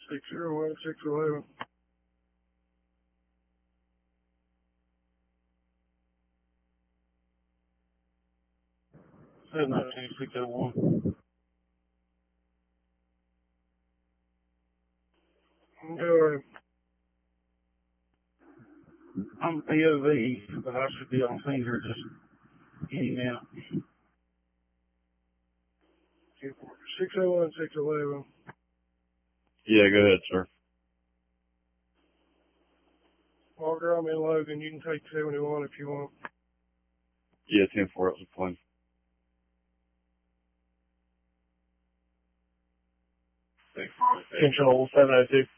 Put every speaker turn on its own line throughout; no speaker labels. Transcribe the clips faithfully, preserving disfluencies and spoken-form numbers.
six zero one six eleven. seven nine two six oh one. Alright. I'm P O V, but I should be on scene here just any minute. six oh one six eleven.
Yeah, go ahead, sir.
Walker, I'm in Logan. You can take seventy-one if you want.
Yeah, ten four, that was a plane.
Control seven oh two.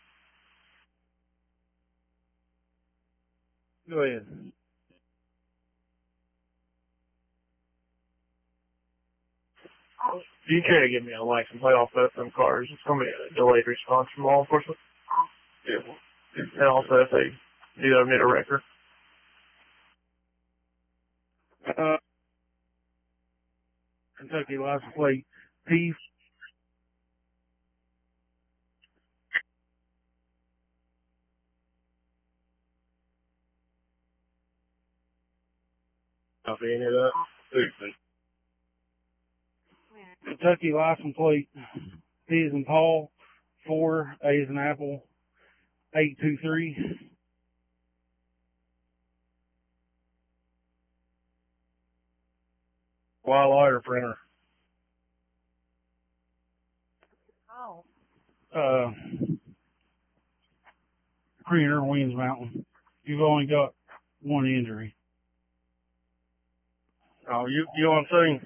Go ahead. You care to give me a license plate off both them cars? It's going to be a delayed response from law enforcement. Yeah. And also if they do omit a record. Uh, Kentucky license plate P. Copy any of that? Kentucky license plate P as in Paul, four, A as in Apple, eight two three. Wild lighter printer.
Oh.
Uh, Creator, Williams Mountain. You've only got one injury. Oh, you you on scene?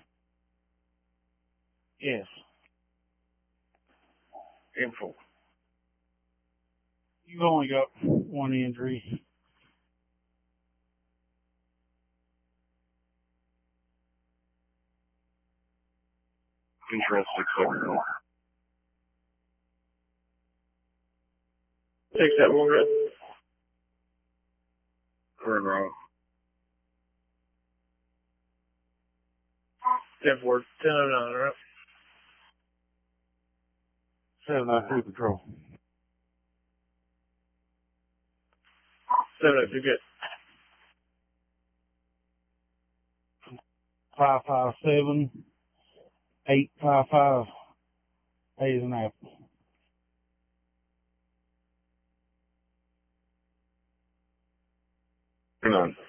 Yes. Info. You've only got one injury.
Control six seven one.
Six seven one.
Turn wrong.
ten four, ten oh nine, right? seven nine two control. seven oh two, good. five five seven, eight five five, A as in Apple.
Turn on.